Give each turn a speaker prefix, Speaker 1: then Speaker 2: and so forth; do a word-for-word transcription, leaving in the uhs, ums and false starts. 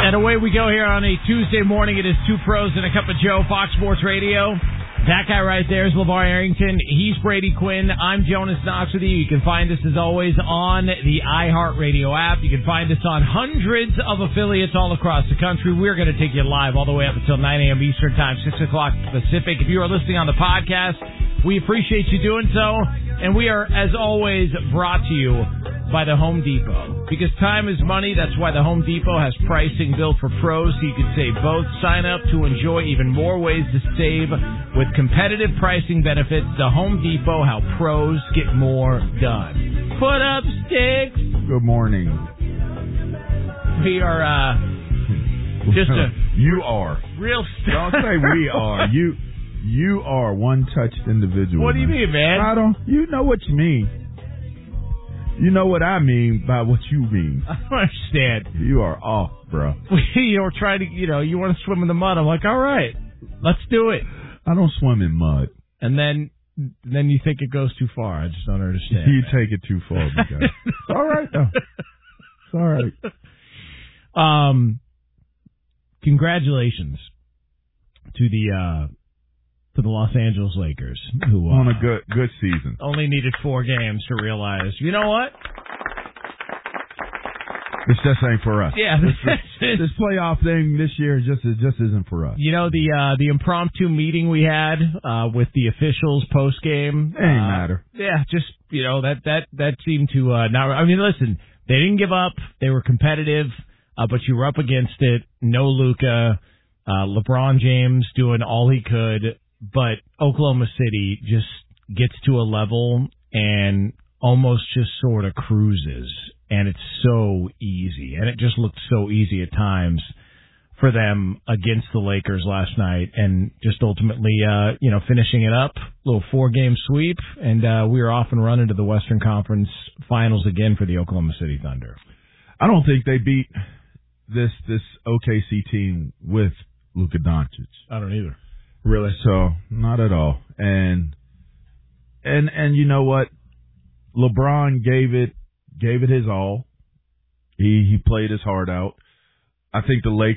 Speaker 1: And away we go here on a Tuesday morning. It is Two Pros and a Cup of Joe, Fox Sports Radio. That guy right there is LeVar Arrington. He's Brady Quinn. I'm Jonas Knox with you. You can find us, as always, on the iHeartRadio app. You can find us on hundreds of affiliates all across the country. We're going to take you live all the way up until nine a.m. Eastern Time, six o'clock Pacific. If you are listening on the podcast, we appreciate you doing so. And we are, as always, brought to you by the Home Depot. Because time is money, that's why the Home Depot has pricing built for pros so you can save both. Sign up to enjoy even more ways to save with competitive pricing benefits. The Home Depot, how pros get more done. Put up sticks.
Speaker 2: Good morning.
Speaker 1: We are uh, just a...
Speaker 2: You are.
Speaker 1: Real
Speaker 2: Don't say we are. You you are one-touched individual.
Speaker 1: What do you mean, man?
Speaker 2: I don't... You know what you mean. You know what I mean by what you mean.
Speaker 1: I don't understand.
Speaker 2: You are off, bro.
Speaker 1: You're trying to, you know, you want to swim in the mud. I'm like, all right, let's do it.
Speaker 2: I don't swim in mud.
Speaker 1: And then then you think it goes too far. I just don't understand.
Speaker 2: You
Speaker 1: man.
Speaker 2: take it too far, because it's all right, though. It's all right.
Speaker 1: Um, congratulations to the uh, to the Los Angeles Lakers, who uh,
Speaker 2: on a good good season.
Speaker 1: Only needed four games to realize, you know what?
Speaker 2: This just ain't for us.
Speaker 1: Yeah,
Speaker 2: this, this, this playoff thing this year just it just isn't for us.
Speaker 1: You know, the uh, the impromptu meeting we had uh, with the officials post game.
Speaker 2: It ain't
Speaker 1: uh,
Speaker 2: matter.
Speaker 1: Yeah, just you know that that that seemed to uh, not. I mean, listen, they didn't give up. They were competitive, uh, but you were up against it. No Luka, uh, LeBron James doing all he could, but Oklahoma City just gets to a level and almost just sort of cruises. And it's so easy. And it just looked so easy at times for them against the Lakers last night. And just ultimately, uh, you know, finishing it up, little four-game sweep. And uh, we were off and running to the Western Conference Finals again for the Oklahoma City Thunder.
Speaker 2: I don't think they beat this this O K C team with Luka Doncic.
Speaker 1: I don't either.
Speaker 2: Really? So, not at all. And, and, and you know what? LeBron gave it, gave it his all. He he played his heart out. I think the Lakers